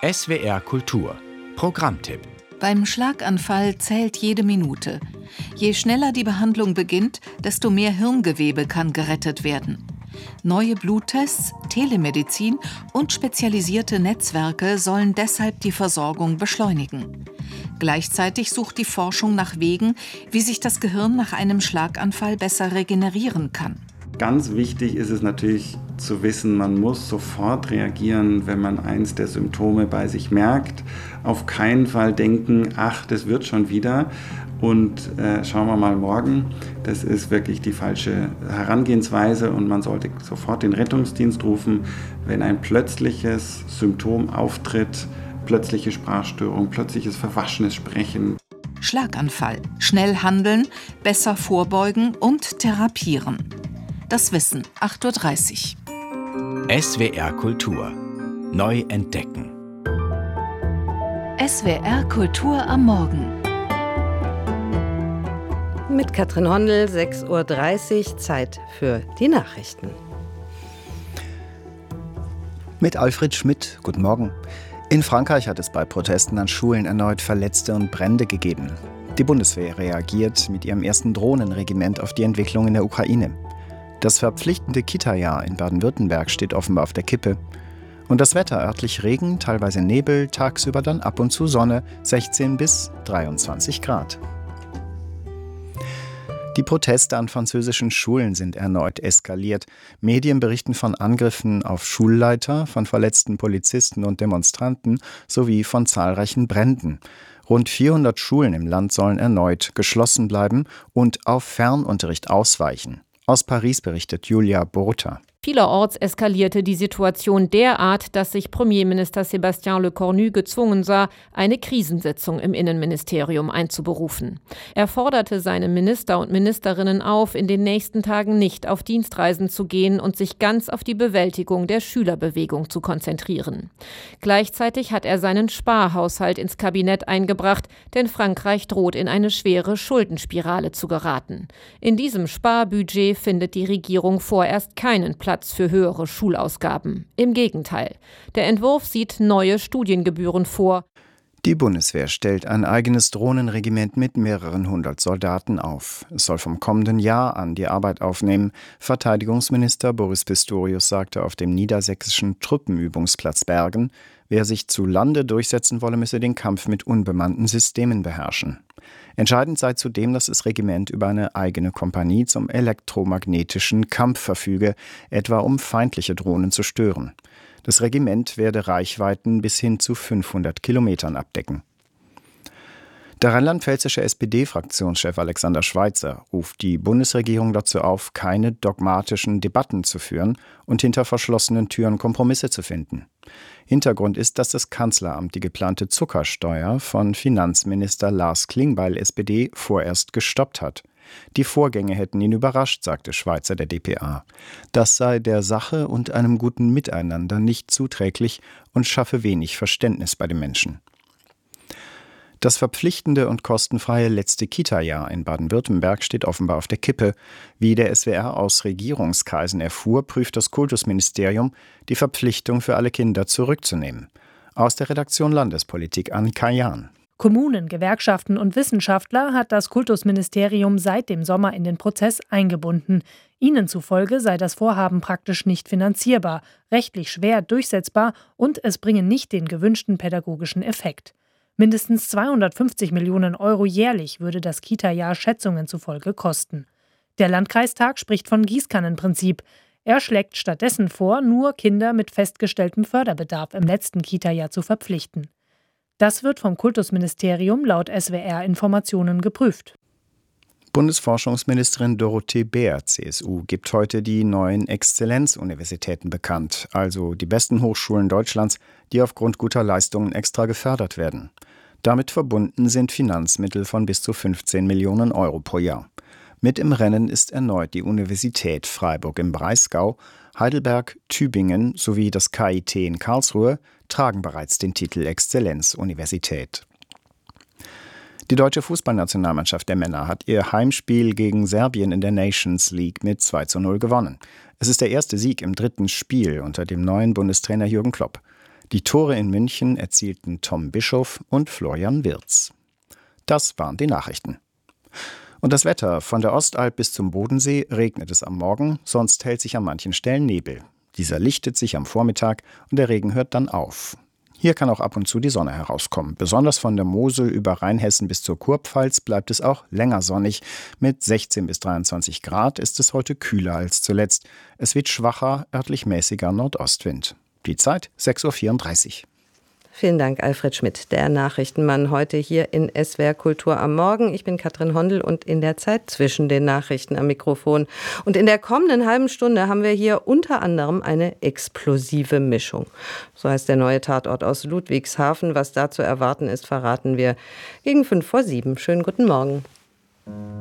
SWR Kultur Programmtipp. Beim Schlaganfall zählt jede Minute. Je schneller die Behandlung beginnt, desto mehr Hirngewebe kann gerettet werden. Neue Bluttests, Telemedizin und spezialisierte Netzwerke sollen deshalb die Versorgung beschleunigen. Gleichzeitig sucht die Forschung nach Wegen, wie sich das Gehirn nach einem Schlaganfall besser regenerieren kann. Ganz wichtig ist es natürlich zu wissen, man muss sofort reagieren, wenn man eins der Symptome bei sich merkt. Auf keinen Fall denken, ach, das wird schon wieder und schauen wir mal morgen. Das ist wirklich die falsche Herangehensweise und man sollte sofort den Rettungsdienst rufen, wenn ein plötzliches Symptom auftritt, plötzliche Sprachstörung, plötzliches verwaschenes Sprechen. Schlaganfall. Schnell handeln, besser vorbeugen und therapieren. Das Wissen, 8.30 Uhr. SWR Kultur. Neu entdecken. SWR Kultur am Morgen. Mit Katrin Hondel, 6.30 Uhr, Zeit für die Nachrichten. Mit Alfred Schmidt, guten Morgen. In Frankreich hat es bei Protesten an Schulen erneut Verletzte und Brände gegeben. Die Bundeswehr reagiert mit ihrem ersten Drohnenregiment auf die Entwicklung in der Ukraine. Das verpflichtende Kita-Jahr in Baden-Württemberg steht offenbar auf der Kippe. Und das Wetter, örtlich Regen, teilweise Nebel, tagsüber dann ab und zu Sonne, 16 bis 23 Grad. Die Proteste an französischen Schulen sind erneut eskaliert. Medien berichten von Angriffen auf Schulleiter, von verletzten Polizisten und Demonstranten sowie von zahlreichen Bränden. Rund 400 Schulen im Land sollen erneut geschlossen bleiben und auf Fernunterricht ausweichen. Aus Paris berichtet Julia Burta. Vielerorts eskalierte die Situation derart, dass sich Premierminister Sébastien Lecornu gezwungen sah, eine Krisensitzung im Innenministerium einzuberufen. Er forderte seine Minister und Ministerinnen auf, in den nächsten Tagen nicht auf Dienstreisen zu gehen und sich ganz auf die Bewältigung der Schülerbewegung zu konzentrieren. Gleichzeitig hat er seinen Sparhaushalt ins Kabinett eingebracht, denn Frankreich droht in eine schwere Schuldenspirale zu geraten. In diesem Sparbudget findet die Regierung vorerst keinen Platz für höhere Schulausgaben. Im Gegenteil. Der Entwurf sieht neue Studiengebühren vor. Die Bundeswehr stellt ein eigenes Drohnenregiment mit mehreren hundert Soldaten auf. Es soll vom kommenden Jahr an die Arbeit aufnehmen. Verteidigungsminister Boris Pistorius sagte auf dem niedersächsischen Truppenübungsplatz Bergen, wer sich zu Lande durchsetzen wolle, müsse den Kampf mit unbemannten Systemen beherrschen. Entscheidend sei zudem, dass das Regiment über eine eigene Kompanie zum elektromagnetischen Kampf verfüge, etwa um feindliche Drohnen zu stören. Das Regiment werde Reichweiten bis hin zu 500 Kilometern abdecken. Der rheinland-pfälzische SPD-Fraktionschef Alexander Schweitzer ruft die Bundesregierung dazu auf, keine dogmatischen Debatten zu führen und hinter verschlossenen Türen Kompromisse zu finden. Hintergrund ist, dass das Kanzleramt die geplante Zuckersteuer von Finanzminister Lars Klingbeil, SPD, vorerst gestoppt hat. Die Vorgänge hätten ihn überrascht, sagte Schweitzer der dpa. Das sei der Sache und einem guten Miteinander nicht zuträglich und schaffe wenig Verständnis bei den Menschen. Das verpflichtende und kostenfreie letzte Kita-Jahr in Baden-Württemberg steht offenbar auf der Kippe. Wie der SWR aus Regierungskreisen erfuhr, prüft das Kultusministerium, die Verpflichtung für alle Kinder zurückzunehmen. Aus der Redaktion Landespolitik Annika Jahn. Kommunen, Gewerkschaften und Wissenschaftler hat das Kultusministerium seit dem Sommer in den Prozess eingebunden. Ihnen zufolge sei das Vorhaben praktisch nicht finanzierbar, rechtlich schwer durchsetzbar und es bringe nicht den gewünschten pädagogischen Effekt. Mindestens 250 Millionen Euro jährlich würde das Kita-Jahr Schätzungen zufolge kosten. Der Landkreistag spricht von Gießkannenprinzip. Er schlägt stattdessen vor, nur Kinder mit festgestelltem Förderbedarf im letzten Kita-Jahr zu verpflichten. Das wird vom Kultusministerium laut SWR-Informationen geprüft. Bundesforschungsministerin Dorothee Bär, CSU, gibt heute die neuen Exzellenzuniversitäten bekannt, also die besten Hochschulen Deutschlands, die aufgrund guter Leistungen extra gefördert werden. Damit verbunden sind Finanzmittel von bis zu 15 Millionen Euro pro Jahr. Mit im Rennen ist erneut die Universität Freiburg im Breisgau, Heidelberg, Tübingen sowie das KIT in Karlsruhe tragen bereits den Titel Exzellenzuniversität. Die deutsche Fußballnationalmannschaft der Männer hat ihr Heimspiel gegen Serbien in der Nations League mit 2:0 gewonnen. Es ist der erste Sieg im dritten Spiel unter dem neuen Bundestrainer Jürgen Klopp. Die Tore in München erzielten Tom Bischof und Florian Wirtz. Das waren die Nachrichten. Und das Wetter: Von der Ostalb bis zum Bodensee regnet es am Morgen, sonst hält sich an manchen Stellen Nebel. Dieser lichtet sich am Vormittag und der Regen hört dann auf. Hier kann auch ab und zu die Sonne herauskommen. Besonders von der Mosel über Rheinhessen bis zur Kurpfalz bleibt es auch länger sonnig. Mit 16 bis 23 Grad ist es heute kühler als zuletzt. Es weht schwacher, örtlich mäßiger Nordostwind. Die Zeit 6:34 Uhr. Vielen Dank, Alfred Schmidt, der Nachrichtenmann, heute hier in SWR Kultur am Morgen. Ich bin Katrin Hondel und in der Zeit zwischen den Nachrichten am Mikrofon. Und in der kommenden halben Stunde haben wir hier unter anderem eine explosive Mischung. So heißt der neue Tatort aus Ludwigshafen. Was da zu erwarten ist, verraten wir gegen 6:55. Schönen guten Morgen.